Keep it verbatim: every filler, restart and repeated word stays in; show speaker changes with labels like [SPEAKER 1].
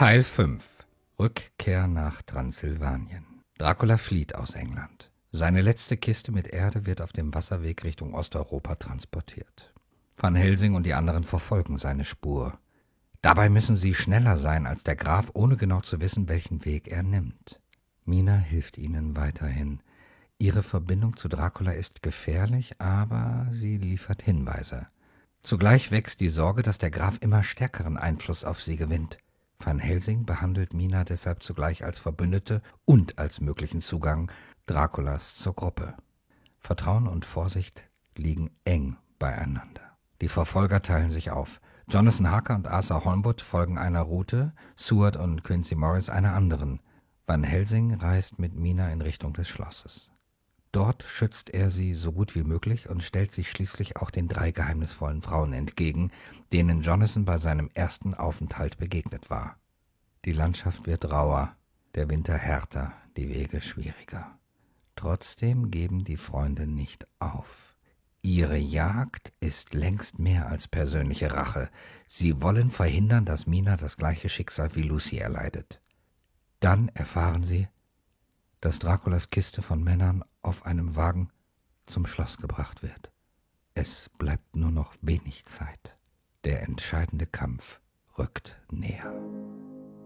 [SPEAKER 1] Teil fünf. Rückkehr nach Transsilvanien. Dracula flieht aus England. Seine letzte Kiste mit Erde wird auf dem Wasserweg Richtung Osteuropa transportiert. Van Helsing und die anderen verfolgen seine Spur. Dabei müssen sie schneller sein als der Graf, ohne genau zu wissen, welchen Weg er nimmt. Mina hilft ihnen weiterhin. Ihre Verbindung zu Dracula ist gefährlich, aber sie liefert Hinweise. Zugleich wächst die Sorge, dass der Graf immer stärkeren Einfluss auf sie gewinnt. Van Helsing behandelt Mina deshalb zugleich als Verbündete und als möglichen Zugang Draculas zur Gruppe. Vertrauen und Vorsicht liegen eng beieinander. Die Verfolger teilen sich auf. Jonathan Harker und Arthur Holmwood folgen einer Route, Seward und Quincy Morris einer anderen. Van Helsing reist mit Mina in Richtung des Schlosses. Dort schützt er sie so gut wie möglich und stellt sich schließlich auch den drei geheimnisvollen Frauen entgegen, denen Jonathan bei seinem ersten Aufenthalt begegnet war. Die Landschaft wird rauer, der Winter härter, die Wege schwieriger. Trotzdem geben die Freunde nicht auf. Ihre Jagd ist längst mehr als persönliche Rache. Sie wollen verhindern, dass Mina das gleiche Schicksal wie Lucy erleidet. Dann erfahren sie, dass Draculas Kiste von Männern auf einem Wagen zum Schloss gebracht wird. Es bleibt nur noch wenig Zeit. Der entscheidende Kampf rückt näher.